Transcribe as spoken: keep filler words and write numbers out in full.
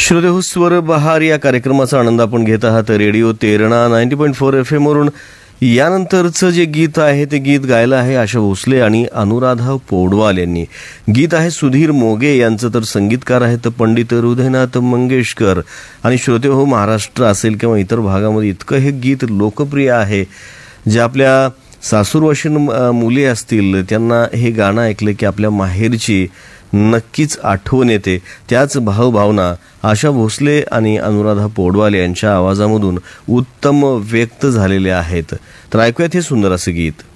श्रोते स्वर बहार या कार्यक्रमाचा आनंद आपण घेत आहात radio Terna ninety point four F M वरून. यानंतरचं जे गीत आहे ते गीत गायलं आहे आशा भोसले आणि अनुराधा पौडवाल यांनी. गीत आहे सुधीर मोगे यांचं, तर संगीतकार आहेत पंडित हृदयनाथ मंगेशकर. आणि श्रोते हो, महाराष्ट्र असेल किंवा इतर भागामध्ये इतकं हे गीत लोकप्रिय आहे, जे आपल्या सासूरवाशीन मुले असतील त्यांना हे गाणं ऐकलं की आपल्या माहेरची नक्कीच आठवण येते. त्याच भावभावना आशा भोसले आणि अनुराधा पौडवाल यांच्या आवाजामधून उत्तम व्यक्त झालेल्या आहेत. तर ऐकूयात हे सुंदर असं गीत.